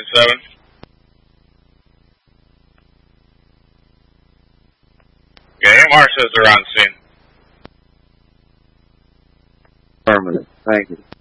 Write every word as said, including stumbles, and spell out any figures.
Unit seven. Yeah, M R says they're on scene. Affirmative. Thank you.